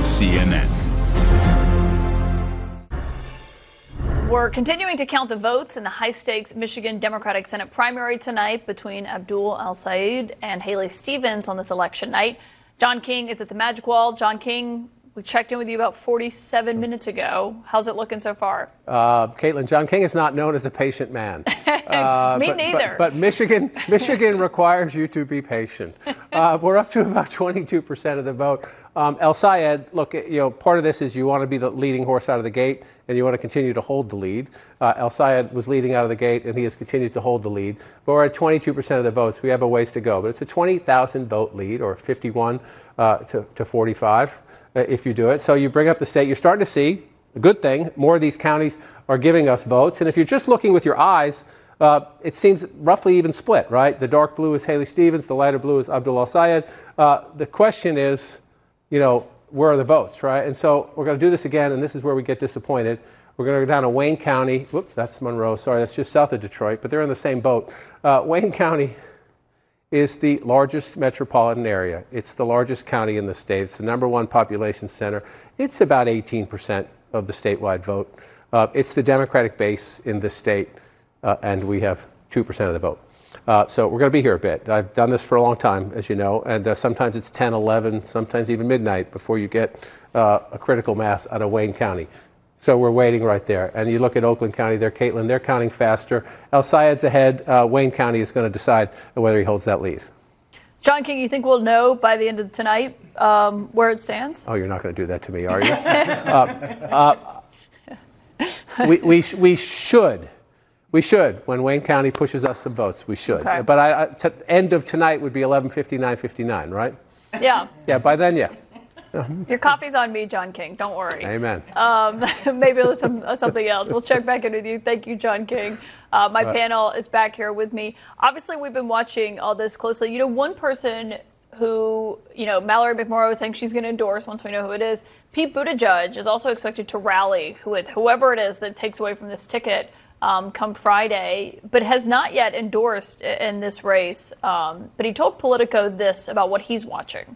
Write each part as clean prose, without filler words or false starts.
is CNN. We're continuing to count the votes in the high-stakes Michigan Democratic Senate primary tonight between Abdul El-Sayed and Haley Stevens on this election night. John King is at the Magic Wall. John King, we checked in with you about 47 minutes ago. How's it looking so far? Caitlin, John King is not known as a patient man. Me neither. But Michigan requires you to be patient. We're up to about 22% of the vote. El-Sayed, look, part of this is you want to be the leading horse out of the gate, and you want to continue to hold the lead. El-Sayed was leading out of the gate, and he has continued to hold the lead. But we're at 22% of the votes. We have a ways to go. But it's a 20,000 vote lead, or 51 to 45, if you do it. So you bring up the state. You're starting to see a good thing. More of these counties are giving us votes. And if you're just looking with your eyes, it seems roughly even split, right? The dark blue is Haley Stevens. The lighter blue is Abdul El-Sayed. The question is, where are the votes, right? And so we're going to do this again, and this is where we get disappointed. We're going to go down to Wayne County. Whoops, that's Monroe. Sorry, that's just south of Detroit, but they're in the same boat. Wayne County is the largest metropolitan area. It's the largest county in the state. It's the #1 population center. It's about 18% of the statewide vote. It's the Democratic base in this state, and we have 2% of the vote. So we're going to be here a bit. I've done this for a long time, as you know, and sometimes it's 10, 11, sometimes even midnight before you get a critical mass out of Wayne County. So we're waiting right there. And you look at Oakland County there, Caitlin, they're counting faster. El-Sayed's ahead. Wayne County is going to decide whether he holds that lead. John King, you think we'll know by the end of tonight where it stands? Oh, you're not going to do that to me, are you? We should. We should. When Wayne County pushes us some votes, we should. Okay. But end of tonight would be 11:59:59, right? Yeah. Yeah, by then, yeah. Your coffee's on me, John King. Don't worry. Amen. Maybe it was something else. We'll check back in with you. Thank you, John King. My panel is back here with me. Obviously, we've been watching all this closely. One person who, Mallory McMorrow is saying she's going to endorse once we know who it is. Pete Buttigieg is also expected to rally with whoever it is that takes away from this ticket come Friday, but has not yet endorsed in this race. But he told Politico this about what he's watching.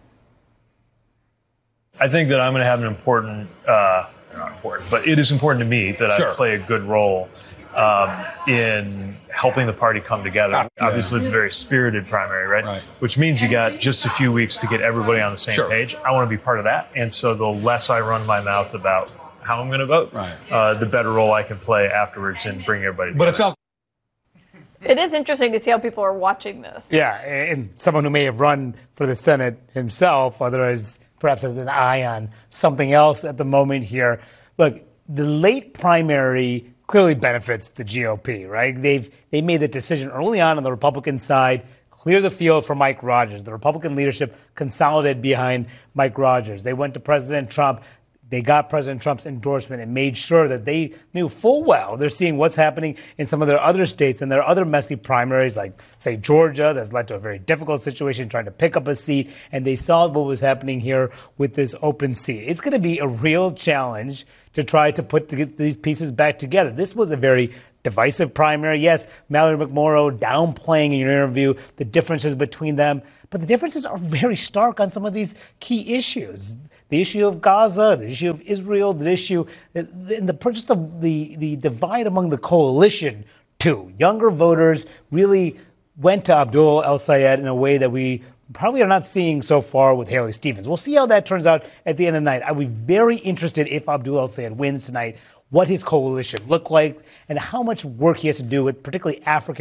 I think that I'm going to have an important, not important, but it is important to me that I play a good role in helping the party come together. Obviously, it's a very spirited primary, right? Which means you got just a few weeks to get everybody on the same page. I want to be part of that. And so the less I run my mouth about how I'm going to vote, the better role I can play afterwards in bringing everybody together. But it's also It is interesting to see how people are watching this. Yeah, and someone who may have run for the Senate himself, otherwise perhaps has an eye on something else at the moment here. Look, the late primary clearly benefits the GOP, right? They made the decision early on the Republican side, clear the field for Mike Rogers. The Republican leadership consolidated behind Mike Rogers. They went to President Trump. They got President Trump's endorsement and made sure that they knew full well they're seeing what's happening in some of their other states and their other messy primaries, like, say, Georgia, that's led to a very difficult situation trying to pick up a seat. And they saw what was happening here with this open seat. It's going to be a real challenge to try to put these pieces back together. This was a very divisive primary. Yes, Mallory McMorrow downplaying in your interview the differences between them, but the differences are very stark on some of these key issues. The issue of Gaza, the issue of Israel, the issue, just the divide among the coalition, too. Younger voters really went to Abdul El-Sayed in a way that we probably are not seeing so far with Haley Stevens. We'll see how that turns out at the end of the night. I'll be very interested if Abdul El-Sayed wins tonight, what his coalition look like and how much work he has to do with particularly African